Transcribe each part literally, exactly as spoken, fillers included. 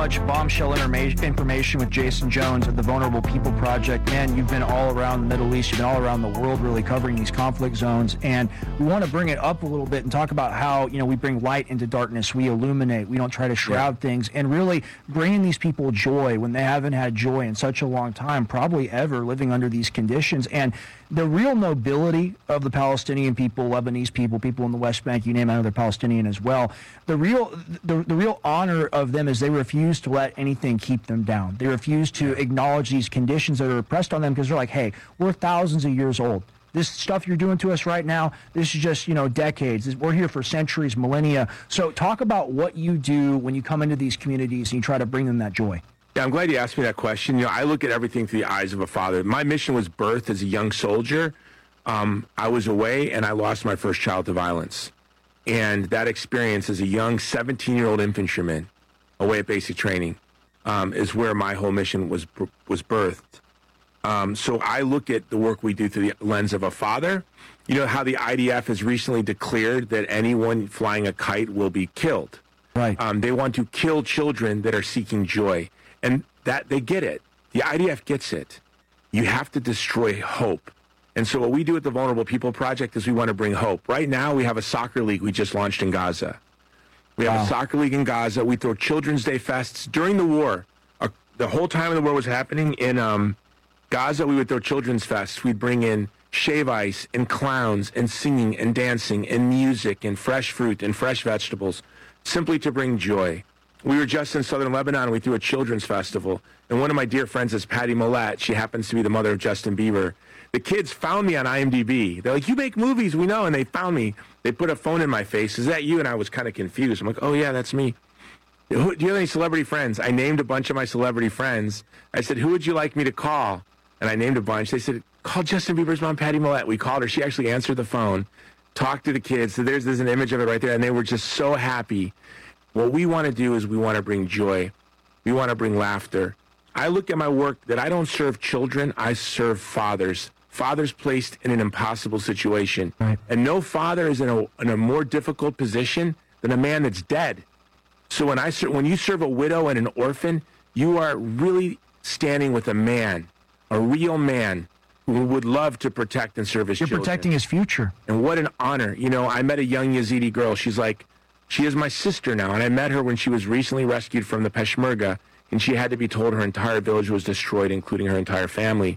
much bombshell informa- information with Jason Jones of the Vulnerable People Project. Man, you've been all around the Middle East, you've been all around the world really covering these conflict zones, and we want to bring it up a little bit and talk about how, you know, we bring light into darkness, we illuminate, we don't try to shroud yeah. things, and really bringing these people joy when they haven't had joy in such a long time, probably ever, living under these conditions. And the real nobility of the Palestinian people, Lebanese people, people in the West Bank, you name it, they're Palestinian as well. The real, the, the real honor of them is they refuse to let anything keep them down. They refuse to acknowledge these conditions that are oppressed on them because they're like, hey, we're thousands of years old. This stuff you're doing to us right now, this is just, you know, decades. We're here for centuries, millennia. So talk about what you do when you come into these communities and you try to bring them that joy. Yeah, I'm glad you asked me that question. You know, I look at everything through the eyes of a father. My mission was birthed as a young soldier. Um, I was away and I lost my first child to violence. And that experience as a young seventeen-year-old infantryman away at basic training um, is where my whole mission was was birthed. Um, so I look at the work we do through the lens of a father. You know how the I D F has recently declared that anyone flying a kite will be killed. Right. Um, they want to kill children that are seeking joy. And that they get it. The I D F gets it. You have to destroy hope. And so what we do at the Vulnerable People Project is we want to bring hope. Right now we have a soccer league we just launched in Gaza. We have wow. a soccer league in Gaza. We throw Children's Day fests. During the war, uh, the whole time the war was happening in um, Gaza, we would throw children's fests. We'd bring in shave ice and clowns and singing and dancing and music and fresh fruit and fresh vegetables simply to bring joy. We were just in southern Lebanon, and we threw a children's festival. And one of my dear friends is Patty Millett. She happens to be the mother of Justin Bieber. The kids found me on I M D B. They're like, you make movies, we know. And they found me. They put a phone in my face. Is that you? And I was kind of confused. I'm like, oh, yeah, that's me. Who, do you have any celebrity friends? I named a bunch of my celebrity friends. I said, who would you like me to call? And I named a bunch. They said, call Justin Bieber's mom, Patty Millett. We called her. She actually answered the phone, talked to the kids. So there's, there's an image of it right there. And they were just so happy. What we want to do is we want to bring joy. We want to bring laughter. I look at my work that I don't serve children, I serve fathers. Fathers placed in an impossible situation. Right. And no father is in a, in a more difficult position than a man that's dead. So when I ser- when you serve a widow and an orphan, you are really standing with a man, a real man who would love to protect and serve his You're children. You're protecting his future. And what an honor. You know, I met a young Yazidi girl. She's like, she is my sister now, and I met her when she was recently rescued from the Peshmerga, and she had to be told her entire village was destroyed, including her entire family.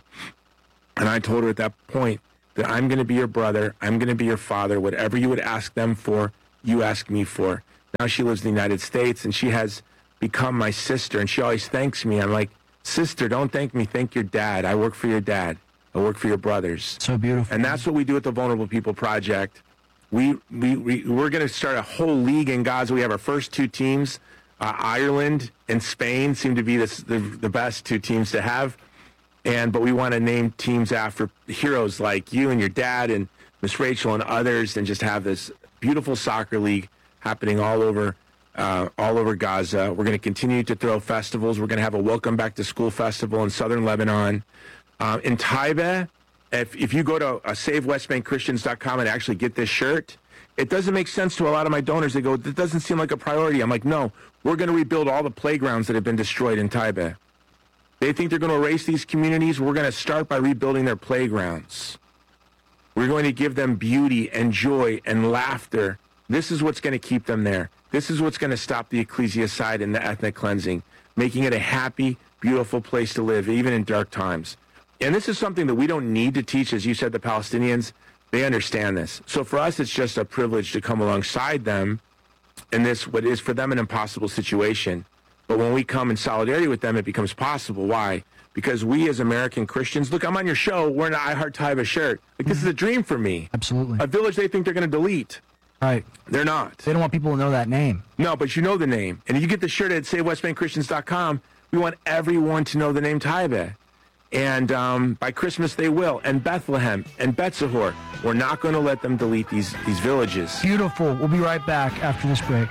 And I told her at that point that I'm going to be your brother, I'm going to be your father, whatever you would ask them for, you ask me for. Now she lives in the United States, and she has become my sister, and she always thanks me. I'm like, sister, don't thank me, thank your dad. I work for your dad. I work for your brothers. So beautiful. And that's what we do at the Vulnerable People Project. We, we, we, we're going to start a whole league in Gaza. We have our first two teams. Uh, Ireland and Spain seem to be the, the, the best two teams to have. And But we want to name teams after heroes like you and your dad and Miss Rachel and others, and just have this beautiful soccer league happening all over uh, all over Gaza. We're going to continue to throw festivals. We're going to have a Welcome Back to School festival in southern Lebanon. Uh, in Taiba, If if you go to uh, save west bank christians dot com and actually get this shirt, it doesn't make sense to a lot of my donors. They go, that doesn't seem like a priority. I'm like, no, we're going to rebuild all the playgrounds that have been destroyed in Taiba. They think they're going to erase these communities. We're going to start by rebuilding their playgrounds. We're going to give them beauty and joy and laughter. This is what's going to keep them there. This is what's going to stop the ecclesiocide and the ethnic cleansing, making it a happy, beautiful place to live, even in dark times. And this is something that we don't need to teach, as you said, the Palestinians. They understand this. So for us, it's just a privilege to come alongside them in this, what is for them an impossible situation. But when we come in solidarity with them, it becomes possible. Why? Because we as American Christians, look, I'm on your show wearing an I Heart Taiba shirt. Like, this is a dream for me. Absolutely. A village they think they're going to delete. Right. They're not. They don't want people to know that name. No, but you know the name. And if you get the shirt at save west bank christians dot com, we want everyone to know the name Taiba. And um, by Christmas they will. And Bethlehem and Betzahor. We're not going to let them delete these, these villages. Beautiful. We'll be right back after this break.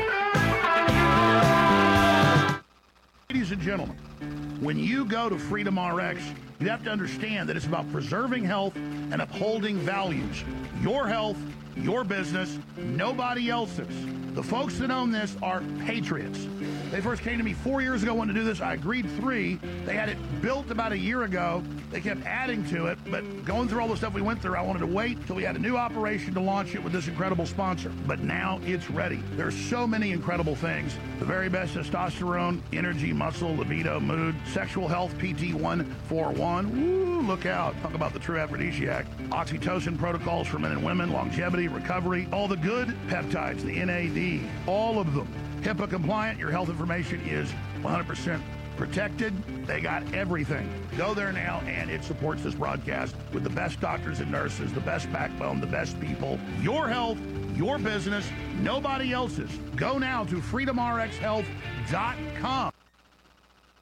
Ladies and gentlemen, when you go to Freedom R X, you have to understand that it's about preserving health and upholding values. Your health, your business, nobody else's. The folks that own this are patriots. They first came to me four years ago wanting to do this. I agreed three. They had it built about a year ago. They kept adding to it, but going through all the stuff we went through, I wanted to wait until we had a new operation to launch it with this incredible sponsor. But now it's ready. There's so many incredible things. The very best testosterone, energy, muscle, libido, mood, sexual health, P T one forty-one. Woo, look out. Talk about the true aphrodisiac. Oxytocin protocols for men and women, longevity, recovery, all the good peptides, the N A D, all of them. HIPAA compliant. Your health information is one hundred percent protected. They got everything. Go there now, and it supports this broadcast with the best doctors and nurses, the best backbone, the best people. Your health, your business, nobody else's. Go now to freedom r x health dot com.